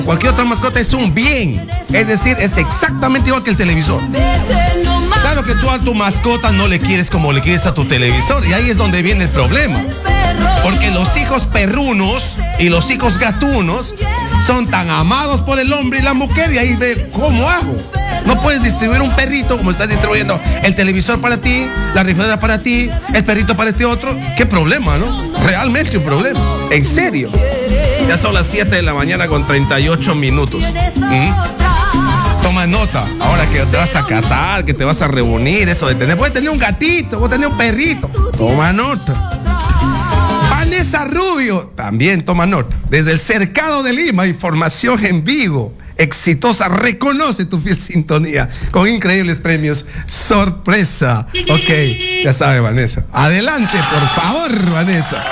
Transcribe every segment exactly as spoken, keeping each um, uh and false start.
cualquier otra mascota es un bien. Es decir, es exactamente igual que el televisor. Claro que tú a tu mascota no le quieres como le quieres a tu televisor, y ahí es donde viene el problema. Porque los hijos perrunos y los hijos gatunos son tan amados por el hombre y la mujer, y ahí de ¿cómo hago? No puedes distribuir un perrito como estás distribuyendo el televisor para ti, la refrigeradora para ti, el perrito para este otro. ¿Qué problema, no? Realmente un problema. En serio. Ya son las siete de la mañana con treinta y ocho minutos. ¿Mm? Toma nota, ahora que te vas a casar, que te vas a reunir, eso de tener, puedes tener un gatito, puedes tener un perrito. Toma nota. Vanessa Rubio, también toma nota. Desde el Cercado de Lima, información en vivo. Exitosa, reconoce tu fiel sintonía con increíbles premios. Sorpresa. Ok, ya sabe, Vanessa. Adelante, por favor, Vanessa.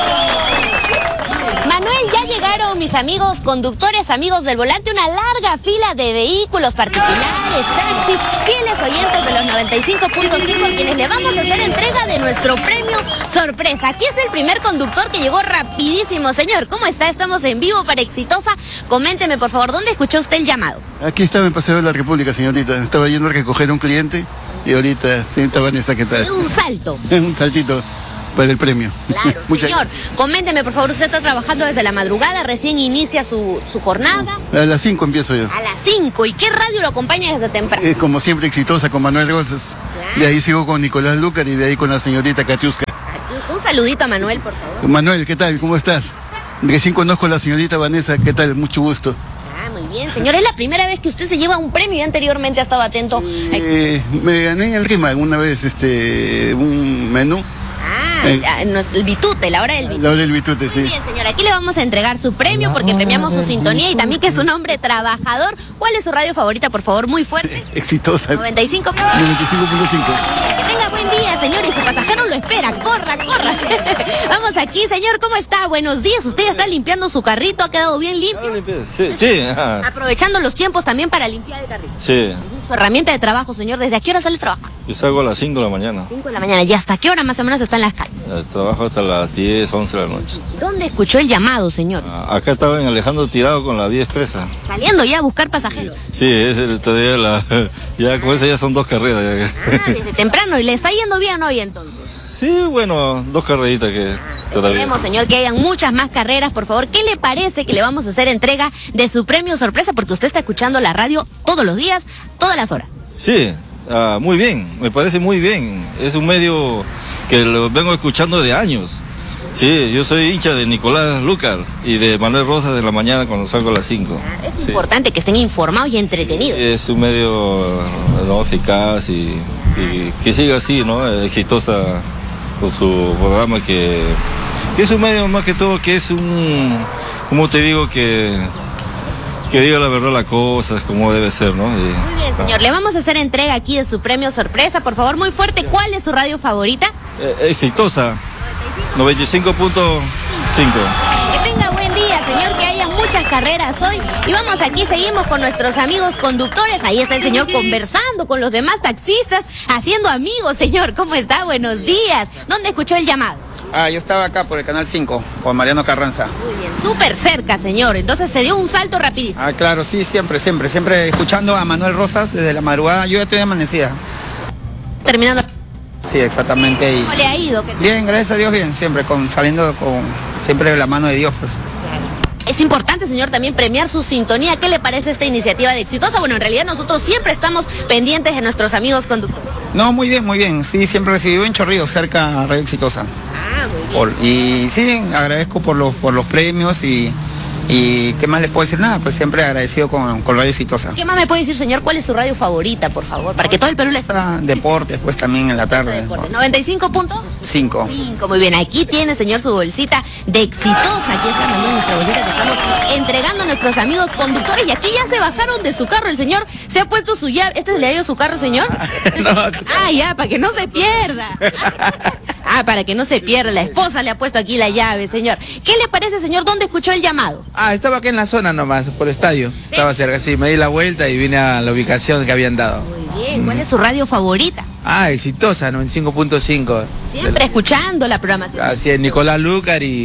Manuel, ya llegaron mis amigos conductores, amigos del volante, una larga fila de vehículos particulares, taxis, fieles oyentes de los noventa y cinco punto cinco, a quienes le vamos a hacer entrega de nuestro premio sorpresa. Aquí es el primer conductor que llegó rapidísimo. Señor, ¿cómo está? Estamos en vivo para Exitosa. Coménteme, por favor, ¿dónde escuchó usted el llamado? Aquí estaba en Paseo de la República, señorita. Estaba yendo a recoger a un cliente y ahorita, señorita Vanessa, ¿qué tal? Un salto. Un saltito para el premio. Claro, señor. Coménteme, por favor, usted está trabajando desde la madrugada, recién inicia su, su jornada. A las cinco empiezo yo. A las cinco. ¿Y qué radio lo acompaña desde temprano? Eh, como siempre, Exitosa, con Manuel Rosas. Claro. De ahí sigo con Nicolás Lucar y de ahí con la señorita Katiuska. Un saludito a Manuel, por favor. Manuel, ¿qué tal? ¿Cómo estás? Recién conozco a la señorita Vanessa. ¿Qué tal? Mucho gusto. Ah, muy bien, señor. ¿Es la primera vez que usted se lleva un premio y anteriormente ha estado atento? Eh, me gané en el RIMA una vez este, un menú. Ah, eh, el bitute, la hora del bitute. La hora del bitute, sí. Muy bien, señor, aquí le vamos a entregar su premio porque premiamos su sintonía y también que es un hombre trabajador. ¿Cuál es su radio favorita, por favor? Muy fuerte. Exitosa. noventa y cinco. noventa y cinco punto cinco. Que tenga buen día, señor, y su pasajero lo espera. Corra, corra. Vamos aquí, señor, ¿cómo está? Buenos días. Usted ya está limpiando su carrito, ha quedado bien limpio. Sí, sí. Ajá. Aprovechando los tiempos también para limpiar el carrito. Sí. Su herramienta de trabajo, señor. ¿Desde a qué hora sale el trabajo? Yo salgo a las cinco de la mañana. cinco de la mañana. ¿Y hasta qué hora más o menos está en las calles? El trabajo hasta las diez, once de la noche. ¿Dónde escuchó el llamado, señor? Ah, acá estaba en Alejandro Tirado con la vía expresa. Saliendo ya a buscar pasajeros. Sí, es el, todavía la, ya con esa ya son dos carreras. Ya. Ah, desde temprano. ¿Y le está yendo bien hoy entonces? Sí, bueno, dos carreritas que todavía. Queremos, señor, que hayan muchas más carreras, por favor. ¿Qué le parece que le vamos a hacer entrega de su premio sorpresa? Porque usted está escuchando la radio todos los días, todas las horas. Sí, ah, muy bien, me parece muy bien. Es un medio que lo vengo escuchando de años. Sí, yo soy hincha de Nicolás Lucar y de Manuel Rosas de la mañana cuando salgo a las cinco. Ah, es sí. Importante que estén informados y entretenidos. Es un medio, ¿no?, eficaz y, y que siga así, ¿no? Exitosa con su programa, que, que es un medio más que todo, que es un, como te digo, que... que diga la verdad las cosas como debe ser, ¿no? Y, muy bien, señor. Le vamos a hacer entrega aquí de su premio sorpresa. Por favor, muy fuerte. ¿Cuál es su radio favorita? Eh, exitosa. noventa y cinco punto cinco. Que tenga buen día, señor, que haya muchas carreras hoy. Y vamos aquí, seguimos con nuestros amigos conductores. Ahí está el señor conversando con los demás taxistas, haciendo amigos, señor. ¿Cómo está? Buenos días. ¿Dónde escuchó el llamado? Ah, yo estaba acá por el Canal cinco, con Mariano Carranza. Muy bien, súper cerca, señor. Entonces se dio un salto rapidito. Ah, claro, sí, siempre, siempre. Siempre escuchando a Manuel Rosas desde la madrugada. Yo ya estoy amanecida. Terminando. Sí, exactamente. Y... ¿Cómo le ha ido? Bien, gracias a Dios, bien. Siempre, con, saliendo con siempre de la mano de Dios, pues. Es importante, señor, también premiar su sintonía. ¿Qué le parece esta iniciativa de Exitosa? Bueno, en realidad nosotros siempre estamos pendientes de nuestros amigos conductores. No, muy bien, muy bien. Sí, siempre recibí en Chorrillos, cerca a Radio Exitosa. Ah, muy bien. Por, y sí, agradezco por los, por los premios y... Y ¿qué más le puedo decir? Nada, pues siempre agradecido con, con Radio Exitosa. ¿Qué más me puede decir, señor? ¿Cuál es su radio favorita, por favor? Para que todo el Perú le... Deportes, pues también en la tarde. Deportes. ¿noventa y cinco puntos? cinco. cinco, muy bien. Aquí tiene, señor, su bolsita de Exitosa. Aquí está, Manuel, nuestra bolsita que estamos entregando a nuestros amigos conductores. Y aquí ya se bajaron de su carro. El señor se ha puesto su llave. ¿Este le ha ido su carro, señor? No. Ah, ya, para que no se pierda. Ah, para que no se pierda. La esposa le ha puesto aquí la llave, señor. ¿Qué le parece, señor? ¿Dónde escuchó el llamado? Ah, estaba aquí en la zona nomás, por estadio. ¿Sí? Estaba cerca, sí, me di la vuelta y vine a la ubicación que habían dado. Muy bien, ¿cuál es su radio favorita? Ah, Exitosa, noventa y cinco punto cinco. Siempre escuchando la programación. Así es, Nicolás Lucar y, y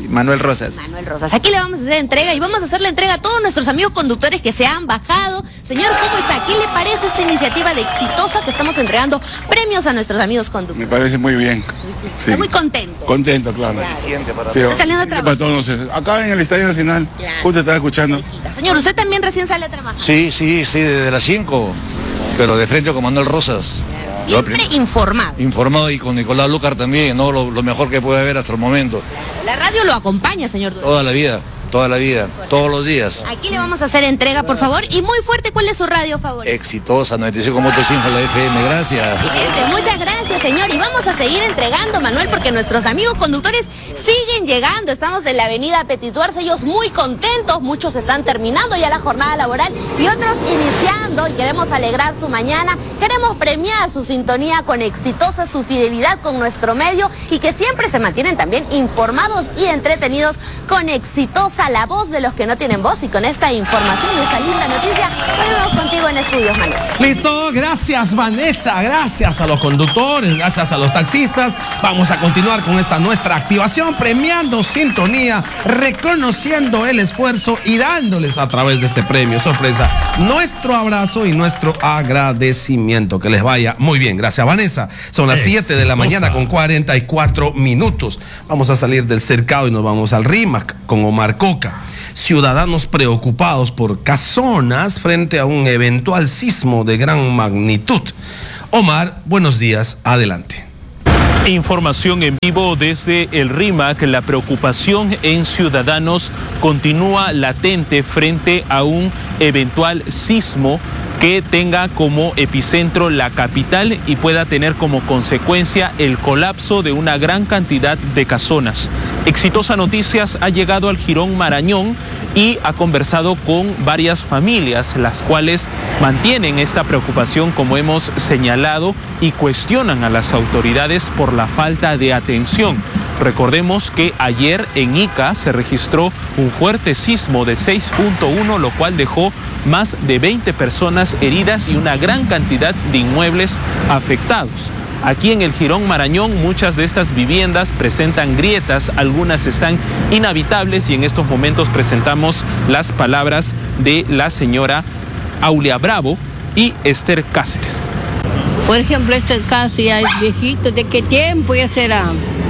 Manuel Rosas. Manuel Rosas. Aquí le vamos a hacer entrega y vamos a hacer la entrega a todos nuestros amigos conductores que se han bajado. Señor, ¿cómo está? ¿Qué le parece esta iniciativa de Exitosa que estamos entregando premios a nuestros amigos conductores? Me parece muy bien. Está muy contento. Contento, claro. Claro. Sí, ¿Está saliendo a trabajar? para todos nosotros. Acá en el Estadio Nacional, Claro. justo estaba escuchando. Señor, ¿usted también recién sale a trabajar? Sí, sí, sí, desde las cinco, pero de frente con Manuel Rosas. Siempre informado. Informado y con Nicolás Lucar también, ¿no? Lo, lo mejor que puede haber hasta el momento. La radio lo acompaña, señor Durán. Toda la vida, toda la vida, todos los días. Aquí le vamos a hacer entrega, por favor. Y muy fuerte, ¿cuál es su radio favorita? Exitosa, noventa y cinco punto cinco la F M, gracias. Excelente, muchas gracias, señor. Y vamos a seguir entregando, Manuel, porque nuestros amigos conductores siguen llegando. Estamos en la avenida Petituarse, ellos muy contentos. Muchos están terminando ya la jornada laboral y otros iniciando. Y queremos alegrar su mañana. Queremos premiar su sintonía con Exitosa, su fidelidad con nuestro medio y que siempre se mantienen también informados y entretenidos con Exitosa, la voz de los que no tienen voz. Y con esta información y esta linda noticia, volvemos contigo en estudios, Manuel. Listo, gracias Vanessa, gracias a los conductores, gracias a los taxistas. Vamos a continuar con esta nuestra activación, premiando sintonía, reconociendo el esfuerzo y dándoles a través de este premio sorpresa nuestro abrazo y nuestro agradecimiento. Que les vaya muy bien, gracias Vanessa. Son las siete de la mañana con cuarenta y cuatro minutos. Vamos a salir del cercado y nos vamos al RIMAC con Omar Coca. Ciudadanos preocupados por casonas frente a un eventual sismo de gran magnitud. Omar, buenos días, adelante. Información en vivo desde el RIMAC. La preocupación en ciudadanos continúa latente frente a un eventual sismo que tenga como epicentro la capital y pueda tener como consecuencia el colapso de una gran cantidad de casonas. Exitosa Noticias ha llegado al Jirón Marañón y ha conversado con varias familias, las cuales mantienen esta preocupación, como hemos señalado, y cuestionan a las autoridades por la falta de atención. Recordemos que ayer en Ica se registró un fuerte sismo de seis punto uno, lo cual dejó más de veinte personas heridas y una gran cantidad de inmuebles afectados. Aquí en el Jirón Marañón muchas de estas viviendas presentan grietas, algunas están inhabitables y en estos momentos presentamos las palabras de la señora Aulia Bravo y Esther Cáceres. Por ejemplo, este caso ya es viejito, ¿de qué tiempo ya será?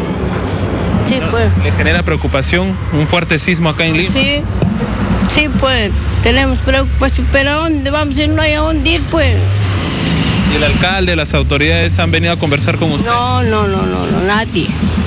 Sí, pues. ¿Le genera preocupación un fuerte sismo acá en Lima? Sí, sí, pues, tenemos preocupación, pero ¿a dónde vamos si no hay a dónde ir, pues? ¿Y el alcalde, las autoridades han venido a conversar con usted? No, no, no, no, no, nadie.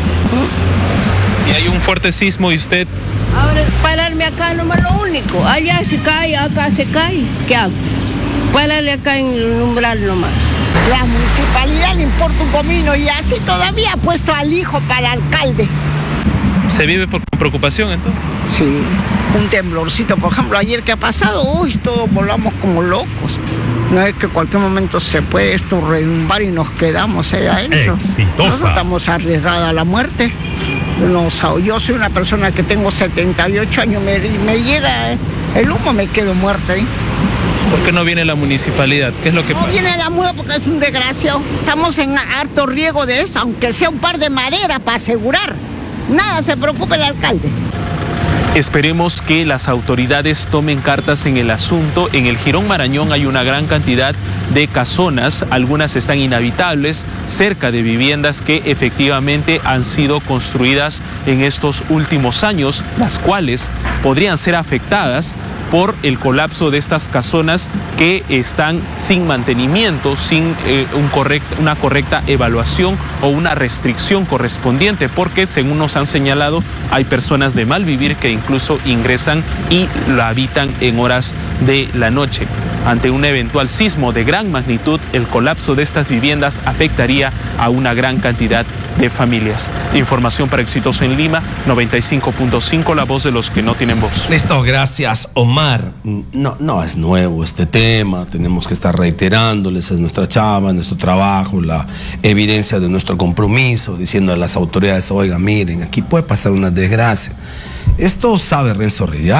Si hay un fuerte sismo y usted... Ahora, pararme acá nomás lo único, allá se cae, acá se cae, ¿qué hago? Pararle acá en el umbral nomás. La municipalidad le importa un comino y así todavía ha puesto al hijo para alcalde. ¿Se vive por preocupación entonces? Sí, un temblorcito, por ejemplo, ayer que ha pasado, uy, todos volamos como locos. No es que en cualquier momento se puede esto redumbar y nos quedamos ahí adentro. Exitosa. Nosotros estamos arriesgados a la muerte. Nos, yo soy una persona que tengo setenta y ocho años, me, me llega el humo, me quedo muerta ahí. ¿Por qué no viene la municipalidad? ¿Qué es lo que No pasa? viene la muda porque es un desgraciado. Estamos en harto riesgo de esto, aunque sea un par de madera para asegurar. Nada, se preocupe el alcalde. Esperemos que las autoridades tomen cartas en el asunto. En el Jirón Marañón hay una gran cantidad de casonas, algunas están inhabitables, cerca de viviendas que efectivamente han sido construidas en estos últimos años, las cuales podrían ser afectadas por el colapso de estas casonas que están sin mantenimiento, sin eh, un correct, una correcta evaluación o una restricción correspondiente, porque según nos han señalado hay personas de mal vivir que incluso ingresan y la habitan en horas de la noche. Ante un eventual sismo de gran magnitud, el colapso de estas viviendas afectaría a una gran cantidad de familias. Información para Exitosa en Lima, noventa y cinco punto cinco, la voz de los que no tienen voz. Listo, gracias Omar. No, no es nuevo este tema, tenemos que estar reiterándoles, es nuestra chamba, nuestro trabajo, la evidencia de nuestro compromiso, diciendo a las autoridades, oiga, miren, aquí puede pasar una desgracia. Esto sabe Renzo Rillardo.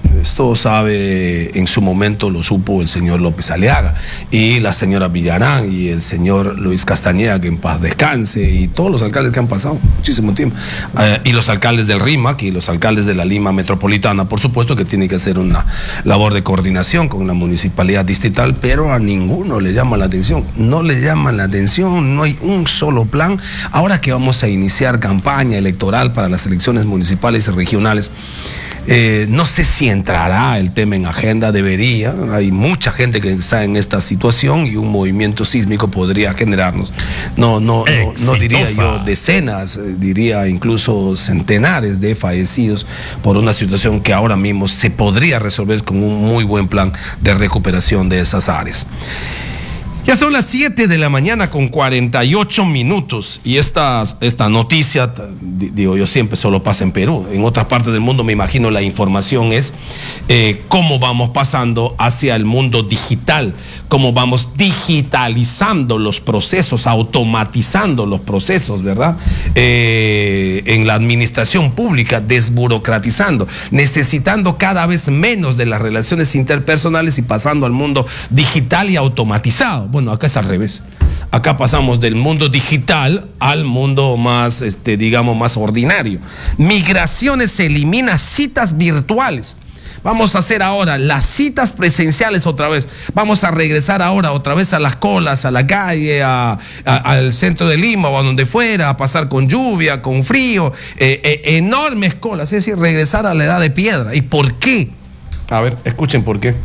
Esto sabe, en su momento lo supo el señor López Aliaga y la señora Villarán y el señor Luis Castañeda, que en paz descanse, y todos los alcaldes que han pasado muchísimo tiempo, eh, y los alcaldes del RIMAC y los alcaldes de la Lima Metropolitana, por supuesto que tiene que hacer una labor de coordinación con la municipalidad distrital, pero a ninguno le llama la atención, no le llama la atención, no hay un solo plan. Ahora que vamos a iniciar campaña electoral para las elecciones municipales y regionales, Eh, no sé si entrará el tema en agenda, debería. Hay mucha gente que está en esta situación y un movimiento sísmico podría generarnos, no, no, no, no diría yo decenas, eh, diría incluso centenares de fallecidos por una situación que ahora mismo se podría resolver con un muy buen plan de recuperación de esas áreas. Ya son las siete de la mañana con cuarenta y ocho minutos y esta, esta noticia, digo yo, siempre solo pasa en Perú. En otras partes del mundo, me imagino, la información es eh, cómo vamos pasando hacia el mundo digital, cómo vamos digitalizando los procesos, automatizando los procesos, ¿verdad? Eh, en la administración pública, desburocratizando, necesitando cada vez menos de las relaciones interpersonales y pasando al mundo digital y automatizado. Bueno, acá es al revés. Acá pasamos del mundo digital al mundo más, este, digamos, más ordinario. Migraciones se elimina citas virtuales. Vamos a hacer ahora las citas presenciales otra vez. Vamos a regresar ahora otra vez a las colas, a la calle, a, a, al centro de Lima o a donde fuera, a pasar con lluvia, con frío, eh, eh, enormes colas. Es decir, regresar a la edad de piedra. ¿Y por qué? A ver, escuchen por qué.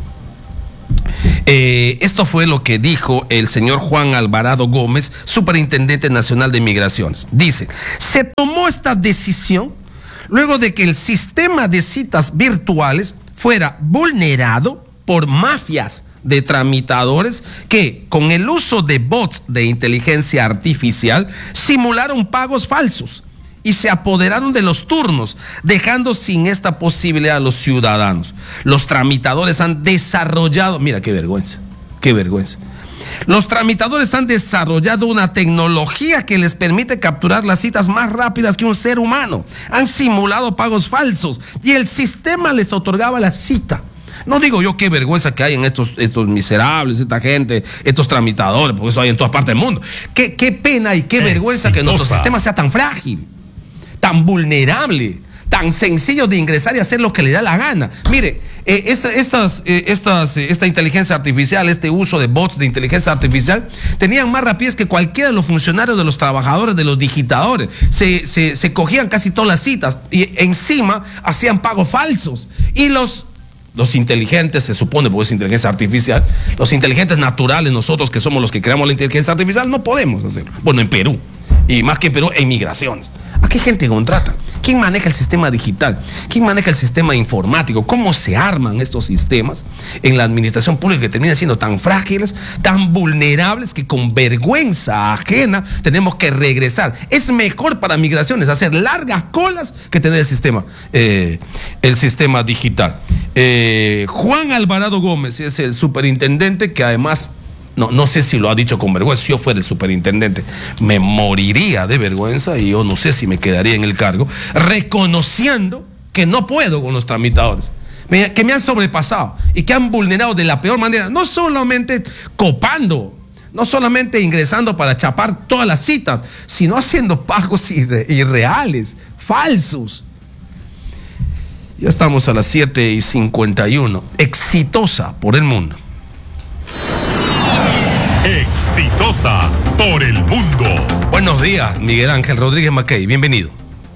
Eh, esto fue lo que dijo el señor Juan Alvarado Gómez, superintendente nacional de migraciones. Dice, se tomó esta decisión luego de que el sistema de citas virtuales fuera vulnerado por mafias de tramitadores que, con el uso de bots de inteligencia artificial, simularon pagos falsos y se apoderaron de los turnos, dejando sin esta posibilidad a los ciudadanos. Los tramitadores han desarrollado, mira qué vergüenza, qué vergüenza. Los tramitadores han desarrollado una tecnología que les permite capturar las citas más rápidas que un ser humano. Han simulado pagos falsos y el sistema les otorgaba la cita. No digo yo qué vergüenza que hay en estos, estos miserables, esta gente, estos tramitadores, porque eso hay en toda parte del mundo. Qué, qué pena y qué Exitosa. vergüenza que nuestro sistema sea tan frágil, tan vulnerable, tan sencillo de ingresar y hacer lo que le da la gana. Mire, eh, esta, estas, eh, estas, eh, esta inteligencia artificial, este uso de bots de inteligencia artificial, tenían más rapidez que cualquiera de los funcionarios, de los trabajadores, de los digitadores. Se, se, se cogían casi todas las citas y encima hacían pagos falsos. Y los... Los inteligentes, se supone, porque es inteligencia artificial, los inteligentes naturales, nosotros que somos los que creamos la inteligencia artificial, no podemos hacerlo. Bueno, en Perú, y más que en Perú, en migraciones. ¿A qué gente contratan? ¿Quién maneja el sistema digital? ¿Quién maneja el sistema informático? ¿Cómo se arman estos sistemas en la administración pública que terminan siendo tan frágiles, tan vulnerables, que con vergüenza ajena tenemos que regresar? Es mejor para migraciones hacer largas colas que tener el sistema, eh, el sistema digital. Eh, Juan Alvarado Gómez es el superintendente que además... No, no sé si lo ha dicho con vergüenza. Si yo fuera el superintendente, me moriría de vergüenza y yo no sé si me quedaría en el cargo, reconociendo que no puedo con los tramitadores, que me han sobrepasado y que han vulnerado de la peor manera, no solamente copando, no solamente ingresando para chapar todas las citas, sino haciendo pagos irre- irreales, falsos. Ya estamos a las siete y cincuenta y uno. Exitosa por el mundo. Exitosa por el mundo. Buenos días, Miguel Ángel Rodríguez Mackey, bienvenido.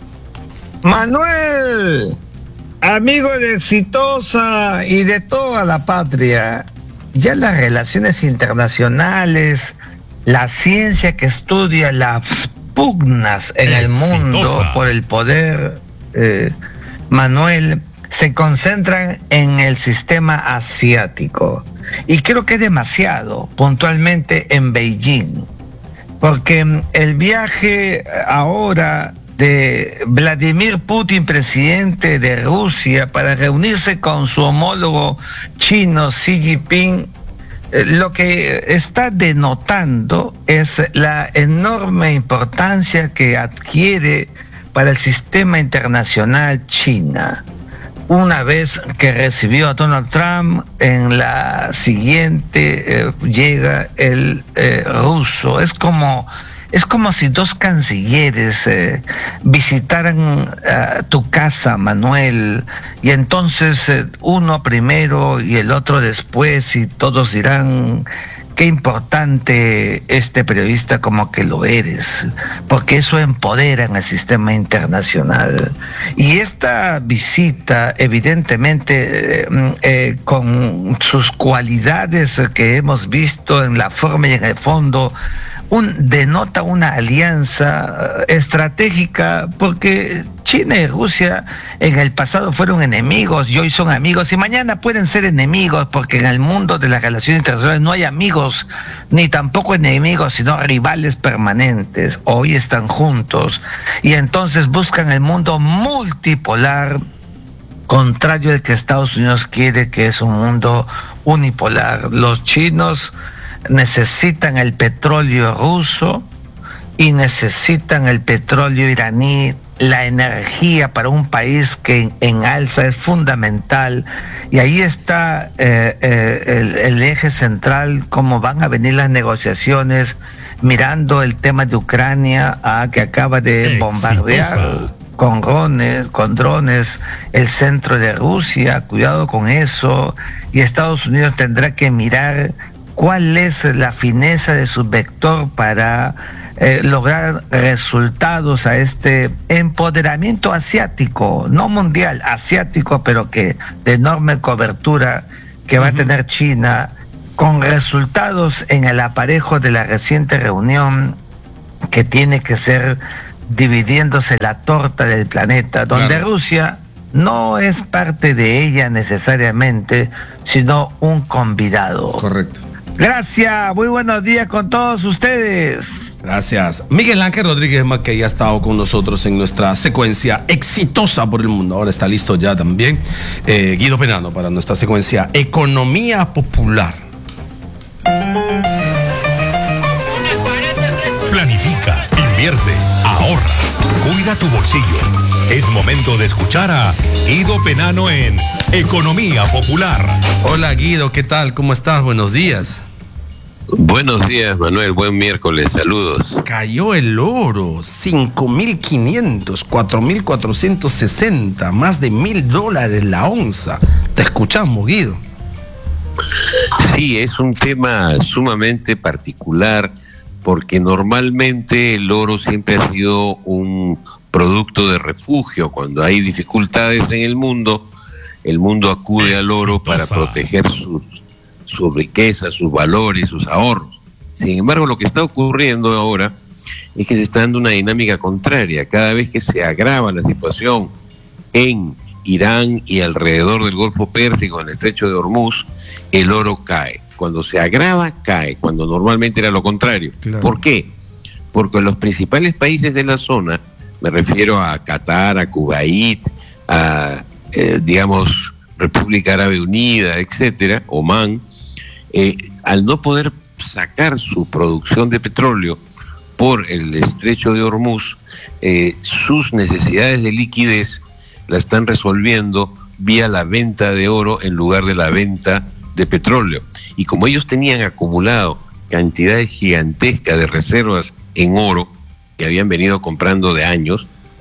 Manuel, amigo de Exitosa y de toda la patria, ya las relaciones internacionales, la ciencia que estudia las pugnas en Exitosa. El mundo por el poder, eh, Manuel, se concentran en el sistema asiático. Y creo que es demasiado, puntualmente en Beijing, porque el viaje ahora de Vladimir Putin, presidente de Rusia, para reunirse con su homólogo chino Xi Jinping, lo que está denotando es la enorme importancia que adquiere para el sistema internacional China. una vez que recibió a Donald Trump, en la siguiente eh, llega el eh, ruso. Es como, es como si dos cancilleres eh, visitaran uh, tu casa, Manuel, y entonces eh, uno primero y el otro después, y todos dirán: qué importante este periodista, como que lo eres, porque eso empodera en el sistema internacional. Y esta visita, evidentemente, eh, eh, con sus cualidades que hemos visto en la forma y en el fondo, un, denota una alianza estratégica, porque China y Rusia en el pasado fueron enemigos y hoy son amigos, y mañana pueden ser enemigos, porque en el mundo de las relaciones internacionales no hay amigos ni tampoco enemigos, sino rivales permanentes. Hoy están juntos y entonces buscan el mundo multipolar, contrario al que Estados Unidos quiere, que es un mundo unipolar. Los chinos necesitan el petróleo ruso y necesitan el petróleo iraní. La energía para un país que en, en alza es fundamental, y ahí está eh, eh, el, el eje central, cómo van a venir las negociaciones, mirando el tema de Ucrania, ah, que acaba de bombardear con drones, con drones el centro de Rusia. Cuidado con eso, y Estados Unidos tendrá que mirar cuál es la fineza de su vector para eh, lograr resultados a este empoderamiento asiático, no mundial, asiático, pero que de enorme cobertura que va uh-huh. a tener China, con resultados en el aparejo de la reciente reunión, que tiene que ser dividiéndose la torta del planeta, donde claro. Rusia no es parte de ella necesariamente, sino un convidado. Correcto. Gracias, muy buenos días con todos ustedes. Gracias. Miguel Ángel Rodríguez Mackey ha estado con nosotros en nuestra secuencia exitosa por el mundo. Ahora está listo ya también eh, Guido Penano para nuestra secuencia Economía Popular. Planifica, invierte, ahorra, cuida tu bolsillo. Es momento de escuchar a Guido Penano en Economía Popular. Hola Guido, ¿qué tal? ¿Cómo estás? Buenos días. Buenos días, Manuel. Buen miércoles. Saludos. Cayó el oro, cinco mil quinientos, cuatro mil cuatrocientos sesenta, más de mil dólares la onza. Te escuchamos, Guido. Sí, es un tema sumamente particular, porque normalmente el oro siempre ha sido un producto de refugio. Cuando hay dificultades en el mundo, el mundo acude al oro para proteger sus, su riqueza, sus valores, sus ahorros. Sin embargo, lo que está ocurriendo ahora es que se está dando una dinámica contraria. Cada vez que se agrava la situación en Irán y alrededor del Golfo Pérsico, en el estrecho de Hormuz, el oro cae. Cuando se agrava, cae, cuando normalmente era lo contrario. Claro. ¿Por qué? Porque los principales países de la zona, me refiero a Qatar, a Kuwait, a, eh, digamos, República Árabe Unida, etcétera, Omán, eh, al no poder sacar su producción de petróleo por el estrecho de Hormuz, eh, sus necesidades de liquidez la están resolviendo vía la venta de oro en lugar de la venta de petróleo. Y como ellos tenían acumulado cantidades gigantescas de reservas en oro que habían venido comprando de años,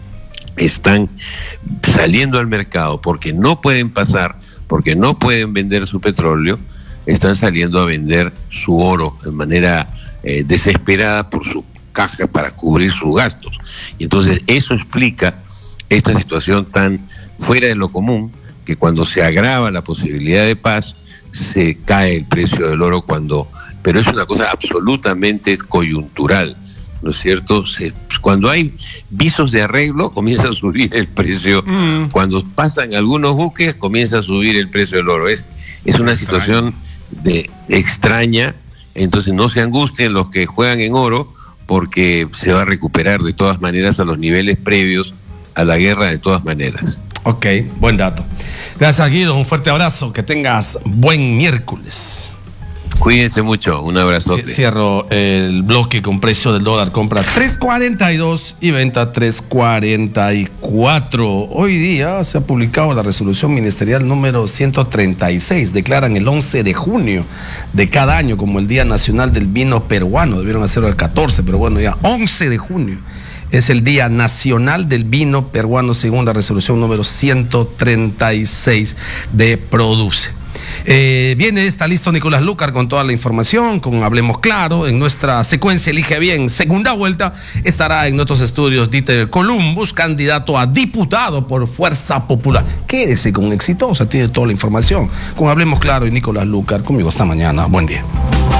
están saliendo al mercado porque no pueden pasar, porque no pueden vender su petróleo, están saliendo a vender su oro de manera eh, desesperada por su caja para cubrir sus gastos. Y entonces eso explica esta situación tan fuera de lo común, que cuando se agrava la posibilidad de paz, se cae el precio del oro, cuando, pero es una cosa absolutamente coyuntural, ¿no es cierto? Se, cuando hay visos de arreglo, comienza a subir el precio. Mm. Cuando pasan algunos buques, comienza a subir el precio del oro. Es, es una situación de, extraña. Entonces no se angustien los que juegan en oro, porque se va a recuperar de todas maneras a los niveles previos a la guerra, de todas maneras. Ok, buen dato. Gracias, Guido, un fuerte abrazo, que tengas buen miércoles. Cuídense mucho, un abrazote. Cierro el bloque con precio del dólar, compra tres cuarenta y dos y venta tres cuarenta y cuatro. Hoy día se ha publicado la resolución ministerial número ciento treinta y seis. Declaran el once de junio de cada año como el Día Nacional del Vino Peruano. Debieron hacerlo el catorce, pero bueno, ya once de junio. Es el Día Nacional del Vino Peruano según la resolución número ciento treinta y seis de Produce. Eh, viene, está listo Nicolás Lucar con toda la información, con Hablemos Claro. En nuestra secuencia Elige Bien, segunda vuelta, estará en nuestros estudios Dieter Columbus, candidato a diputado por Fuerza Popular. Quédese con Exitosa, tiene toda la información. Con Hablemos Claro y Nicolás Lucar, conmigo esta mañana. Buen día.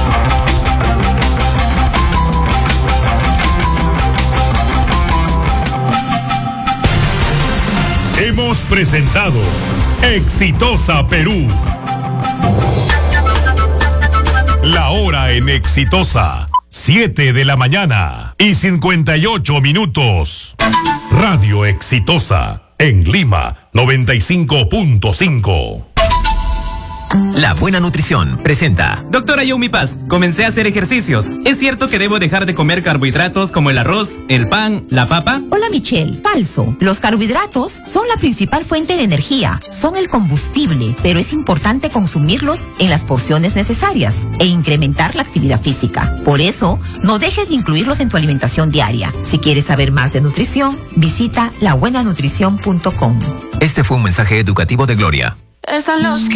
Hemos presentado Exitosa Perú. La hora en Exitosa, siete de la mañana y cincuenta y ocho minutos. Radio Exitosa, en Lima, noventa y cinco punto cinco. La Buena Nutrición presenta. Doctora Yomi Paz, comencé a hacer ejercicios. ¿Es cierto que debo dejar de comer carbohidratos como el arroz, el pan, la papa? Hola Michelle, falso. Los carbohidratos son la principal fuente de energía, son el combustible, pero es importante consumirlos en las porciones necesarias e incrementar la actividad física. Por eso, no dejes de incluirlos en tu alimentación diaria. Si quieres saber más de nutrición, visita la buena nutrición punto com. Este fue un mensaje educativo de Gloria. Están los que